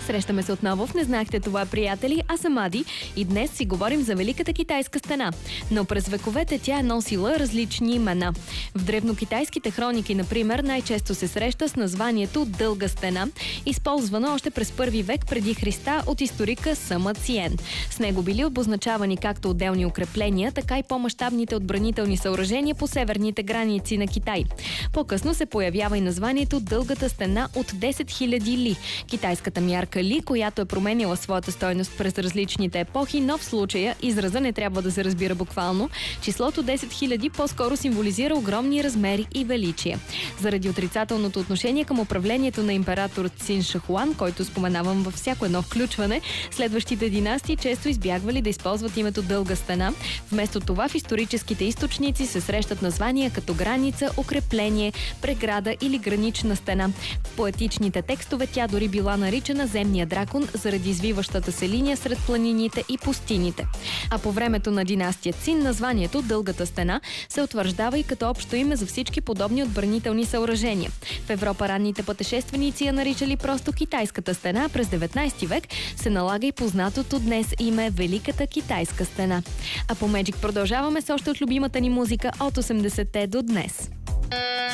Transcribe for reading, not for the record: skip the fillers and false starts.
Срещаме се отново в Не знаехте това, приятели. Аз съм Ади и днес си говорим за Великата китайска стена. Но през вековете тя е носила различни имена. В древнокитайските хроники, например, най-често се среща с названието Дълга стена, използвано още през първи век преди Христа от историка Сыма Циен. С него били обозначавани както отделни укрепления, така и по-мащабните отбранителни съоръжения по северните граници на Китай. По-късно се появява и названието Дългата стена от 10 000 ли. Китайската мярка ли, която е променила своята стойност през различните епохи, но в случая израза не трябва да се разбира буквално. Числото 10 000 по-скоро символизира огромни размери и величие. Заради отрицателното отношение към управлението на император Цин Шихуан, който споменавам във всяко едно включване, следващите династии често избягвали да използват името Дълга стена. Вместо това в историческите източници се срещат названия като граница, укрепление, преграда или гранична стена. В поетичните текстове тя дори била наричана Земния дракон заради извиващата се линия сред планините и пустините. А по времето на династия Цин названието Дългата стена се утвърждава и като общо име за всички подобни отбранителни съоръжения. В Европа ранните пътешественици я наричали просто Китайската стена, през 19 век се налага и познатото днес име Великата китайска стена. А по Magic продължаваме с още от любимата ни музика от 80-те до днес.